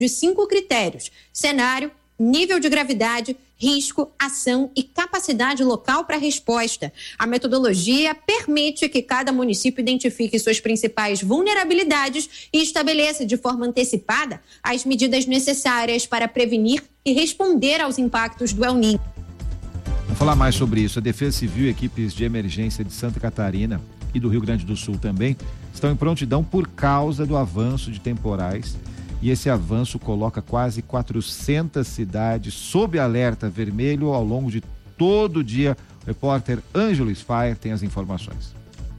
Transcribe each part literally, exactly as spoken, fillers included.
de cinco critérios: cenário, nível de gravidade, risco, ação e capacidade local para resposta. A metodologia permite que cada município identifique suas principais vulnerabilidades e estabeleça de forma antecipada as medidas necessárias para prevenir e responder aos impactos do El Niño. Vamos falar mais sobre isso. A Defesa Civil e equipes de emergência de Santa Catarina e do Rio Grande do Sul também estão em prontidão por causa do avanço de temporais. E esse avanço coloca quase quatrocentas cidades sob alerta vermelho ao longo de todo o dia. O repórter Ângelo Sfaer tem as informações.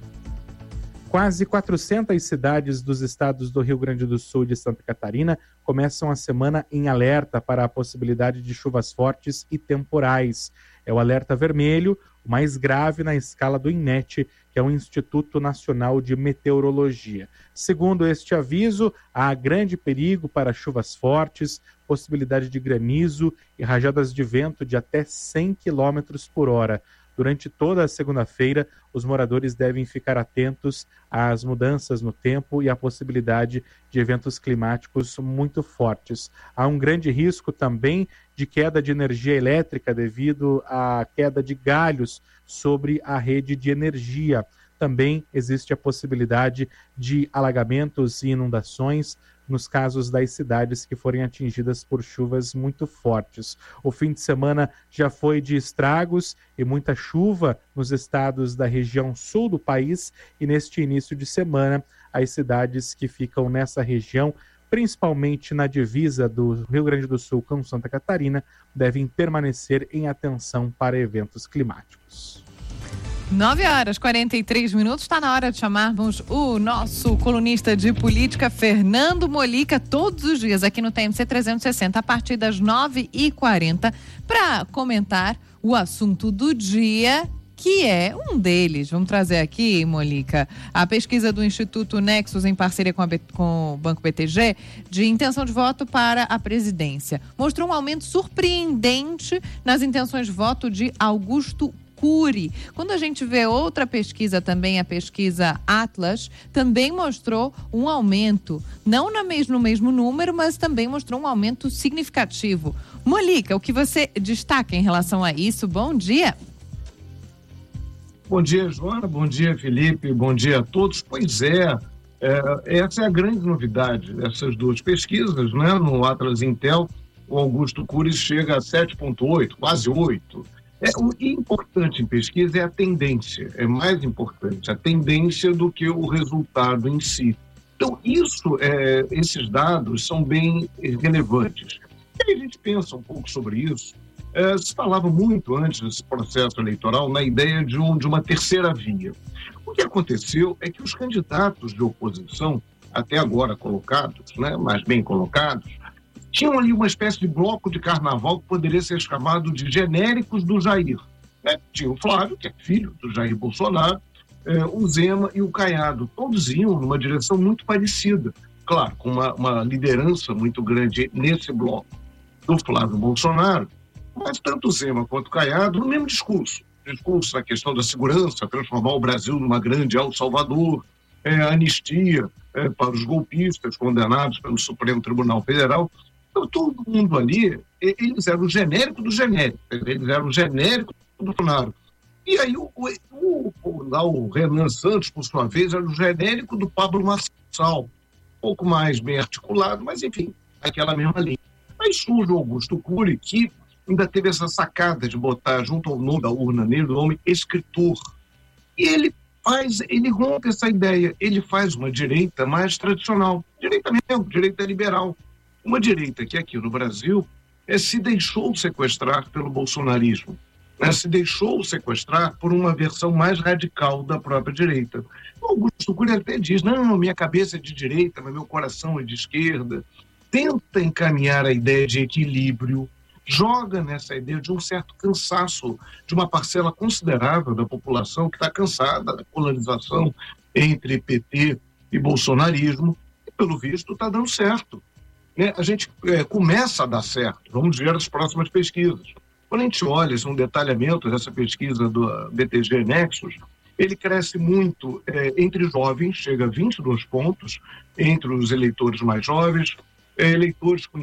Quase quatrocentas cidades dos estados do Rio Grande do Sul e de Santa Catarina começam a semana em alerta para a possibilidade de chuvas fortes e temporais. É o alerta vermelho, o mais grave na escala do INMET, que é o Instituto Nacional de Meteorologia. Segundo este aviso, há grande perigo para chuvas fortes, possibilidade de granizo e rajadas de vento de até cem quilômetros por hora. Durante toda a segunda-feira, os moradores devem ficar atentos às mudanças no tempo e à possibilidade de eventos climáticos muito fortes. Há um grande risco também de queda de energia elétrica devido à queda de galhos sobre a rede de energia. Também existe a possibilidade de alagamentos e inundações nos casos das cidades que forem atingidas por chuvas muito fortes. O fim de semana já foi de estragos e muita chuva nos estados da região sul do país, e neste início de semana, as cidades que ficam nessa região, principalmente na divisa do Rio Grande do Sul com Santa Catarina, devem permanecer em atenção para eventos climáticos. nove horas e quarenta e três minutos, está na hora de chamarmos o nosso colunista de política, Fernando Molica, todos os dias aqui no T M C trezentos e sessenta, a partir das nove e quarenta, para comentar o assunto do dia, que é um deles. Vamos trazer aqui, Molica, a pesquisa do Instituto Nexus, em parceria com, a B, com o Banco B T G, de intenção de voto para a presidência. Mostrou um aumento surpreendente nas intenções de voto de Augusto Cury. Quando a gente vê outra pesquisa também, a pesquisa Atlas, também mostrou um aumento, não no mesmo, no mesmo número, mas também mostrou um aumento significativo. Molica, o que você destaca em relação a isso? Bom dia. Bom dia, Joana, bom dia, Felipe, bom dia a todos. Pois é, é essa é a grande novidade dessas duas pesquisas, né? No Atlas Intel, o Augusto Cury chega a sete vírgula oito, quase oito. É, o importante em pesquisa é a tendência, é mais importante a tendência do que o resultado em si. Então, isso, é, esses dados são bem relevantes. E aí a gente pensa um pouco sobre isso. É, se falava muito antes desse processo eleitoral na ideia de, um, de uma terceira via. O que aconteceu é que os candidatos de oposição, até agora colocados, né, mais bem colocados, tinham ali uma espécie de bloco de carnaval que poderia ser chamado de genéricos do Jair. Né? Tinha o Flávio, que é filho do Jair Bolsonaro, eh, o Zema e o Caiado. Todos iam numa direção muito parecida. Claro, com uma, uma liderança muito grande nesse bloco do Flávio Bolsonaro, mas tanto o Zema quanto o Caiado no mesmo discurso. Discurso na questão da segurança, transformar o Brasil numa grande El Salvador, eh, anistia eh, para os golpistas condenados pelo Supremo Tribunal Federal. Então, todo mundo ali, eles eram o genérico do genérico, eles eram o genérico do Bolsonaro. E aí, o, o, o, lá o Renan Santos, por sua vez, era o genérico do Pablo Marçal, um pouco mais bem articulado, mas, enfim, aquela mesma linha. Aí surge o Augusto Cury, que ainda teve essa sacada de botar junto ao nome da urna nele o nome escritor. E ele faz, ele rompe essa ideia, ele faz uma direita mais tradicional, direita mesmo, direita liberal. Uma direita que aqui no Brasil é, se deixou sequestrar pelo bolsonarismo, né? Se deixou sequestrar por uma versão mais radical da própria direita. O Augusto Cury até diz, não, minha cabeça é de direita, mas meu coração é de esquerda. Tenta encaminhar a ideia de equilíbrio, joga nessa ideia de um certo cansaço de uma parcela considerável da população que está cansada da polarização entre P T e bolsonarismo, e pelo visto está dando certo. Né? A gente é, começa a dar certo, vamos ver as próximas pesquisas. Quando a gente olha esse um detalhamento dessa pesquisa do B T G Nexus, ele cresce muito é, entre jovens, chega a vinte e dois pontos, entre os eleitores mais jovens, eleitores com